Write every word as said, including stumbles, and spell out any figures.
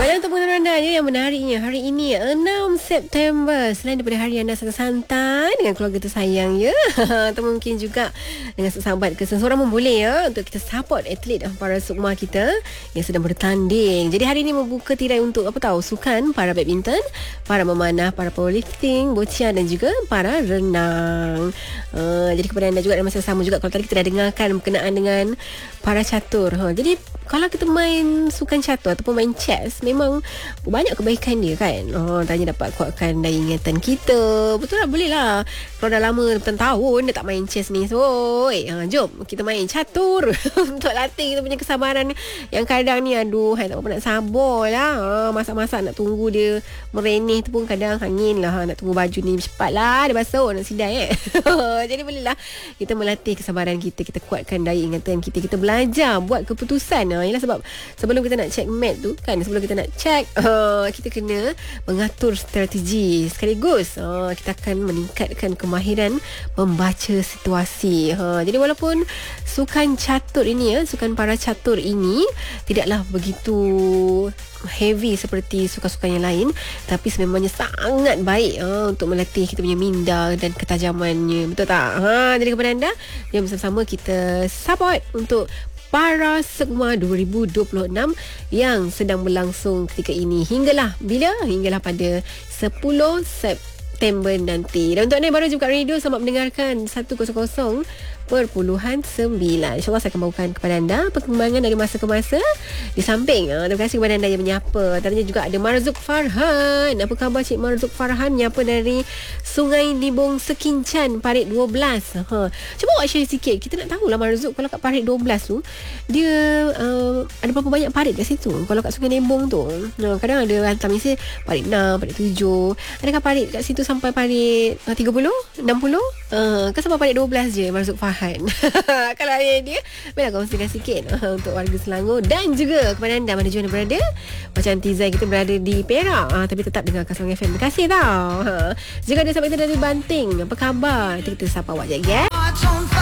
Baiklah, untuk pendengar anda yang menariknya, hari ini enam September, selain daripada hari anda santai-santai dengan keluarga tersayang ya, atau mungkin juga dengan sahabat ke seseorang pun boleh ya, untuk kita support atlet para sukma kita yang sedang bertanding. Jadi hari ini membuka tirai untuk apa tahu sukan para badminton, para memanah, para powerlifting, boccia dan juga para renang. Uh, jadi kepada anda juga ada masa sama juga, kalau tadi kita dah dengarkan berkenaan dengan para catur. Ha, jadi kalau kita main sukan catur ataupun main chess, memang banyak kebaikan dia kan. Oh, tanya dapat kuatkan daya ingatan kita. Betul lah, boleh lah. Kalau dah lama bertahun dah tak main chess ni, so oi, ha, jom kita main catur untuk latih kita punya kesabaran yang kadang ni aduh, hai, tak apa nak sabar lah. Ha, masak-masak nak tunggu dia merenih tu pun kadang angin lah. Ha, nak tunggu baju ni cepat lah dia basuh nak sidai eh. Jadi bolehlah kita melatih kesabaran kita, kita kuatkan daya ingatan kita, kita belajar buat keputusan. Ha, ialah sebab sebelum kita nak check mat tu kan, sebelum kita nak check uh, kita kena mengatur strategi sekaligus uh, kita akan meningkatkan kemahiran membaca situasi. Ha, jadi walaupun sukan catur ini ya, sukan para catur ini tidaklah begitu heavy seperti sukan-sukan yang lain, tapi sebenarnya sangat baik uh, untuk melatih kita punya minda dan ketajamannya. Betul tak? Ha, jadi kepada anda, jom bersama kita support untuk Para Sukma dua ribu dua puluh enam yang sedang berlangsung ketika ini. Hinggalah bila? Hinggalah pada sepuluh September nanti. Dan untuk anda yang baru jumpa radio, selamat mendengarkan seratus perpuluhan sembilan. InsyaAllah saya akan bawakan kepada anda perkembangan dari masa ke masa. Di samping, uh, terima kasih kepada anda yang menyapa. Tadinya juga ada Marzuk Farhan. Apa khabar Cik Marzuk Farhan? Menyapa dari Sungai Nibong Sekincan, Parit dua belas. Ha. Cuba awak share sikit. Kita nak tahulah Marzuk, kalau kat Parit dua belas tu, dia uh, ada berapa banyak parit kat situ? Kalau kat Sungai Nibong tu, uh, kadang ada hantar mesej Parit enam, Parit tujuh. Adakah parit kat situ sampai Parit uh, tiga puluh, enam puluh? Uh, ke sampai Parit dua belas je Marzuk Farhan? Kalau ada dia, boleh kongsikan sikit uh, untuk warga Selangor dan juga kepada anda mana jua anda berada. Macam Tizai kita berada di Perak, uh, tapi tetap dengar Kasong F M. Terima kasih tau. Uh, juga ada sahabat kita dari Banting. Apa khabar? Nanti kita sapa awak je ya.